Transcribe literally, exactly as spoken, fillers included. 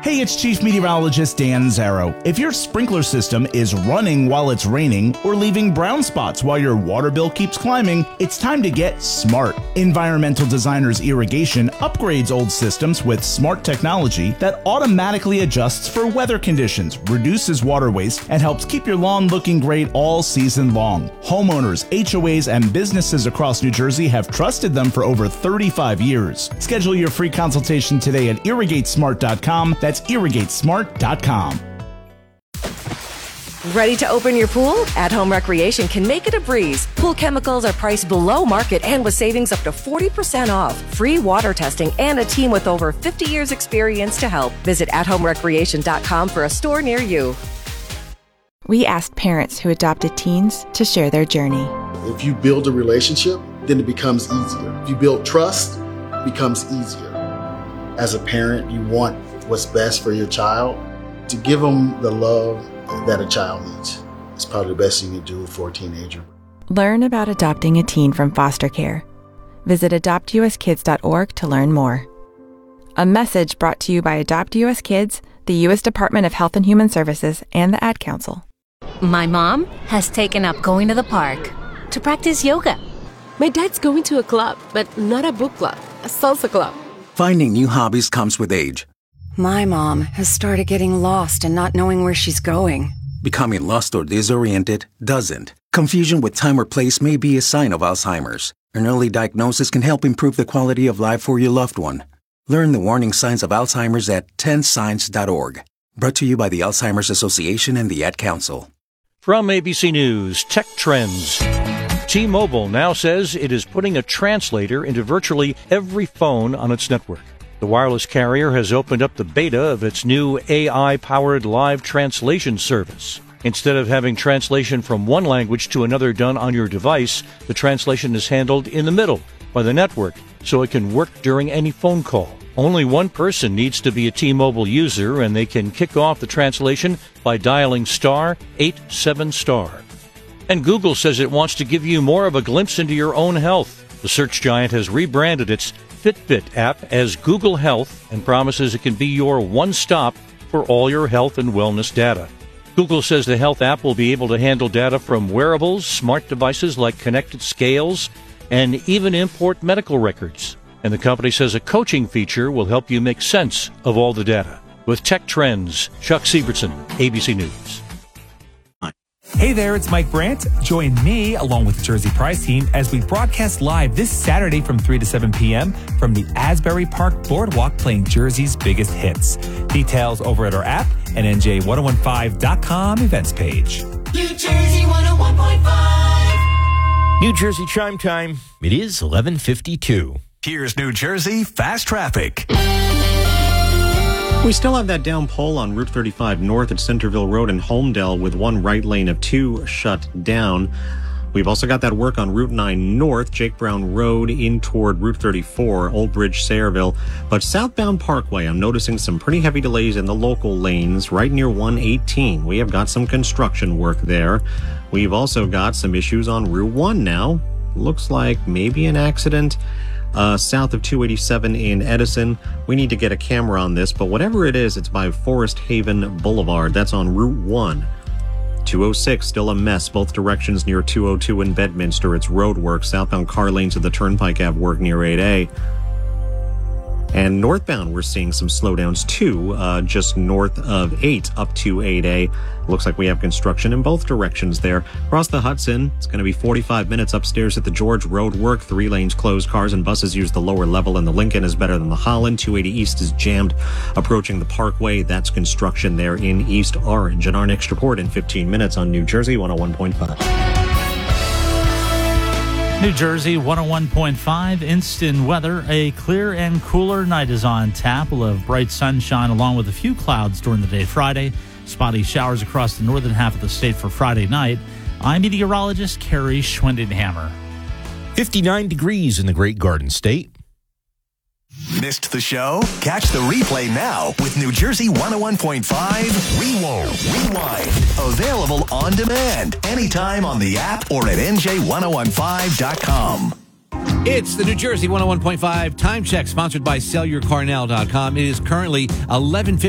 Hey, it's Chief Meteorologist Dan Zarrow. If your sprinkler system is running while it's raining or leaving brown spots while your water bill keeps climbing, it's time to get smart. Environmental Designers Irrigation upgrades old systems with smart technology that automatically adjusts for weather conditions, reduces water waste, and helps keep your lawn looking great all season long. Homeowners, H O As, and businesses across New Jersey have trusted them for over thirty-five years. Schedule your free consultation today at irrigate smart dot com. That's irrigate smart dot com. Ready to open your pool? At Home Recreation can make it a breeze. Pool chemicals are priced below market and with savings up to forty percent off. Free water testing and a team with over fifty years experience to help. Visit at home recreation dot com for a store near you. We asked parents who adopted teens to share their journey. If you build a relationship, then it becomes easier. If you build trust, it becomes easier. As a parent, you want what's best for your child. To give them the love that a child needs is probably the best thing you do for a teenager. Learn about adopting a teen from foster care. Visit adopt u s kids dot org to learn more. A message brought to you by Adopt U S Kids, the U S Department of Health and Human Services, and the Ad Council. My mom has taken up going to the park to practice yoga. My dad's going to a club, but not a book club, a salsa club. Finding new hobbies comes with age. My mom has started getting lost and not knowing where she's going. Becoming lost or disoriented doesn't. Confusion with time or place may be a sign of Alzheimer's. An early diagnosis can help improve the quality of life for your loved one. Learn the warning signs of Alzheimer's at ten signs dot org. Brought to you by the Alzheimer's Association and the Ad Council. From A B C News, Tech Trends. T-Mobile now says it is putting a translator into virtually every phone on its network. The wireless carrier has opened up the beta of its new A I-powered live translation service. Instead of having translation from one language to another done on your device, the translation is handled in the middle by the network, so it can work during any phone call. Only one person needs to be a T-Mobile user, and they can kick off the translation by dialing star eight seven star. And Google says it wants to give you more of a glimpse into your own health. The search giant has rebranded its Fitbit app as Google Health and promises it can be your one-stop for all your health and wellness data. Google says the health app will be able to handle data from wearables, smart devices like connected scales, and even import medical records. And the company says a coaching feature will help you make sense of all the data. With Tech Trends, Chuck Sievertson, A B C News. Hey there, it's Mike Brandt. Join me along with the Jersey Prize team as we broadcast live this Saturday from three to seven p.m. from the Asbury Park Boardwalk, playing Jersey's biggest hits. Details over at our app and N J ten fifteen dot com events page. New Jersey one oh one point five. New Jersey Chime Time. It is eleven fifty-two. Here's New Jersey Fast Traffic. We still have that down pole on Route thirty-five north at Centerville Road and Holmdel with one right lane of two shut down. We've also got that work on Route nine north, Jake Brown Road in toward Route thirty-four, Old Bridge, Sayreville. But southbound Parkway, I'm noticing some pretty heavy delays in the local lanes right near one eighteen. We have got some construction work there. We've also got some issues on Route one now. Looks like maybe an accident Uh, south of two eighty-seven in Edison. We need to get a camera on this, but whatever it is, it's by Forest Haven Boulevard. That's on Route one. two oh six, still a mess, both directions near two oh two in Bedminster. It's road work. Southbound car lanes of the Turnpike have work near eight A. And northbound, we're seeing some slowdowns too, uh, just north of eight up to eight A. Looks like we have construction in both directions there. Across the Hudson, it's going to be forty-five minutes upstairs at the George Road work. Three lanes closed. Cars and buses use the lower level, and the Lincoln is better than the Holland. two eighty East is jammed approaching the Parkway. That's construction there in East Orange. And our next report in fifteen minutes on New Jersey one oh one point five. New Jersey one oh one point five, instant weather. A clear and cooler night is on tap. We'll have bright sunshine along with a few clouds during the day Friday. Spotty showers across the northern half of the state for Friday night. I'm meteorologist Carrie Schwendenhammer. fifty-nine degrees in the Great Garden State. Missed the show? Catch the replay now with New Jersey one oh one point five Rewind. Rewind. Available on demand anytime on the app or at N J ten fifteen dot com. It's the New Jersey one oh one point five Time Check, sponsored by sell your car now dot com. It is currently eleven fifty.